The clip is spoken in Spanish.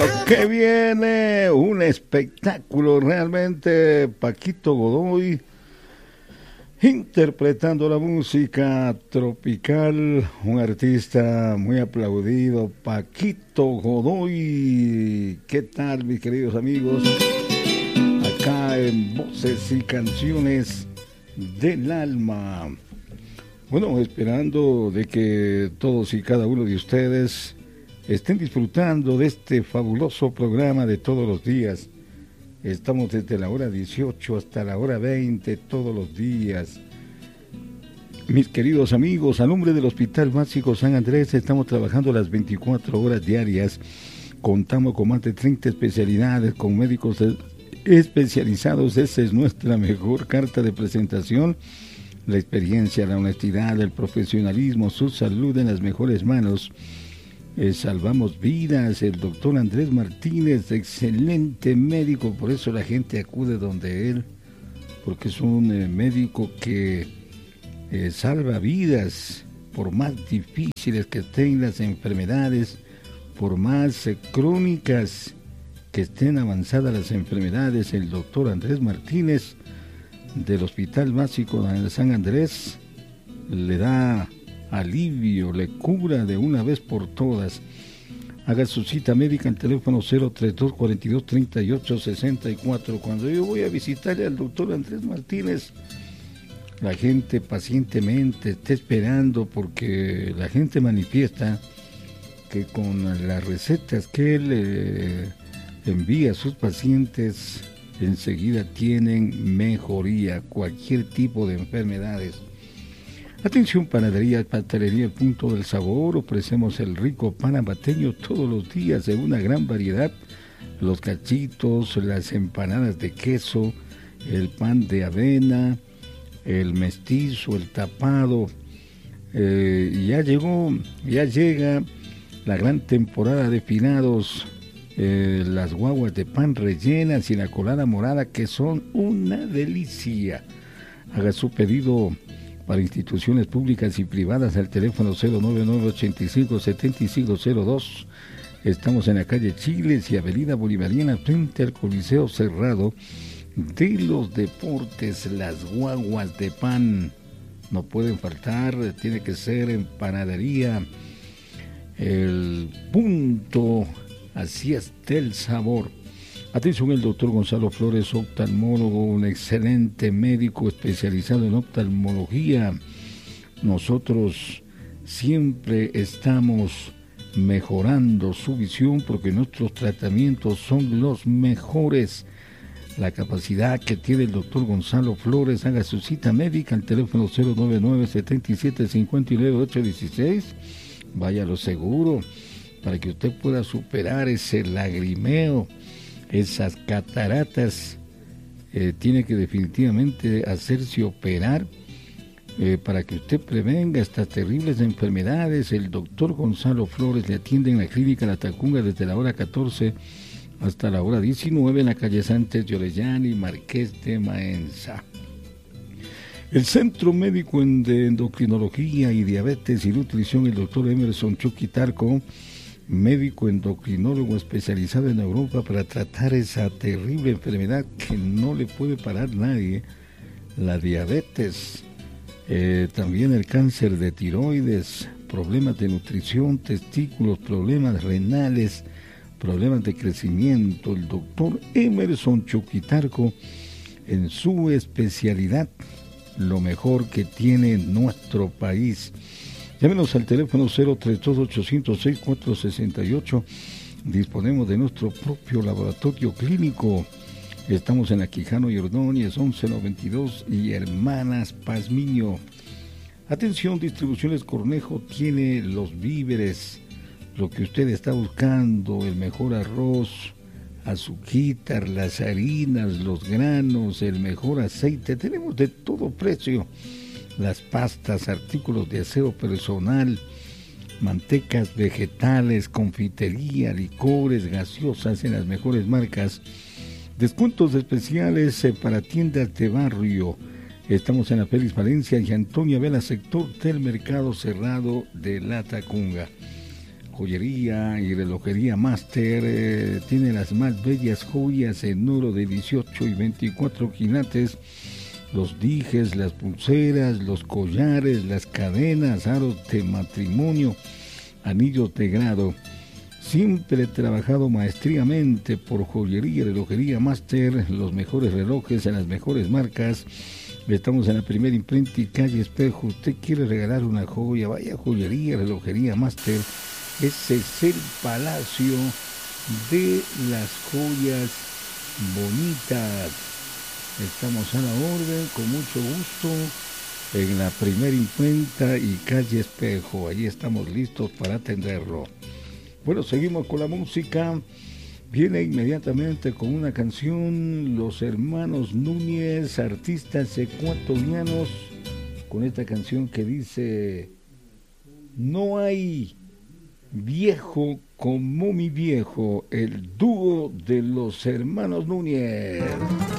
que viene un espectáculo realmente. Paquito Godoy interpretando la música tropical, un artista muy aplaudido, Paquito Godoy. ¿Qué tal, mis queridos amigos? Acá en Voces y Canciones del Alma. Bueno, esperando de que todos y cada uno de ustedes estén disfrutando de este fabuloso programa de todos los días. Estamos desde la hora 18 hasta la hora 20 todos los días. Mis queridos amigos, a nombre del Hospital Básico San Andrés estamos trabajando las 24 horas diarias. Contamos con más de 30 especialidades, con médicos especializados. Esa es nuestra mejor carta de presentación. La experiencia, la honestidad, el profesionalismo, su salud en las mejores manos. Salvamos vidas. El doctor Andrés Martínez, excelente médico, por eso la gente acude donde él, porque es un médico que salva vidas, por más difíciles que estén las enfermedades, por más crónicas que estén avanzadas las enfermedades. El doctor Andrés Martínez del Hospital Básico de San Andrés le da alivio, le cura de una vez por todas. Haga su cita médica al teléfono 032-42-38-64. Cuando yo voy a visitarle al doctor Andrés Martínez, la gente pacientemente está esperando, porque la gente manifiesta que con las recetas que él envía a sus pacientes, enseguida tienen mejoría, cualquier tipo de enfermedades. Atención, panadería, pastelería El Punto del Sabor. Ofrecemos el rico pan abateño todos los días de una gran variedad. Los cachitos, las empanadas de queso, el pan de avena, el mestizo, el tapado. Ya llega la gran temporada de finados. Las guaguas de pan rellenas y la colada morada, que son una delicia. Haga su pedido para instituciones públicas y privadas al teléfono 099-85-7502. Estamos en la calle Chiles y avenida Bolivariana, frente al Coliseo Cerrado de los Deportes. Las guaguas de pan no pueden faltar, tiene que ser en panadería El Punto. Así es del sabor. Atención, el doctor Gonzalo Flores, oftalmólogo, un excelente médico especializado en oftalmología. Nosotros siempre estamos mejorando su visión porque nuestros tratamientos son los mejores. La capacidad que tiene el doctor Gonzalo Flores, haga su cita médica al teléfono 099-77-59-816. Vaya a lo seguro, para que usted pueda superar ese lagrimeo, esas cataratas. Tiene que definitivamente hacerse operar para que usted prevenga estas terribles enfermedades. El doctor Gonzalo Flores le atiende en la clínica La Tacunga desde la hora 14 hasta la hora 19 en la calle Sánchez de Orellana y Marqués de Maenza. El Centro Médico de Endocrinología y Diabetes y Nutrición, el doctor Emerson Chuquitarco, médico endocrinólogo especializado en Europa para tratar esa terrible enfermedad que no le puede parar nadie, la diabetes, también el cáncer de tiroides, problemas de nutrición, testículos, problemas renales, problemas de crecimiento. El doctor Emerson Chuquitarco, en su especialidad, lo mejor que tiene nuestro país. Llámenos al teléfono 032-806-468. Disponemos de nuestro propio laboratorio clínico. Estamos en la Quijano y Ordóñez, 1192 y Hermanas Pazmiño. Atención, Distribuciones Cornejo tiene los víveres, lo que usted está buscando, el mejor arroz, azuquitar, las harinas, los granos, el mejor aceite. Tenemos de todo precio. Las pastas, artículos de aseo personal, mantecas vegetales, confitería, licores, gaseosas en las mejores marcas. Descuentos especiales para tiendas de barrio. Estamos en la Félix Valencia y Antonia Vela, sector del Mercado Cerrado de La Tacunga. Joyería y relojería Master tiene las más bellas joyas en oro de 18 y 24 quilates, los dijes, las pulseras, los collares, las cadenas, aros de matrimonio, anillos de grado. Siempre he trabajado maestriamente por Joyería y Relojería Master, los mejores relojes en las mejores marcas. Estamos en la primera imprenta y calle Espejo. Usted quiere regalar una joya, vaya a Joyería y Relojería Master. Ese es el palacio de las joyas bonitas. Estamos a la orden, con mucho gusto, en la primera imprenta y calle Espejo. Allí estamos listos para atenderlo. Bueno, seguimos con la música. Viene inmediatamente con una canción los hermanos Núñez, artistas ecuatorianos, con esta canción que dice: no hay viejo como mi viejo, el dúo de los hermanos Núñez.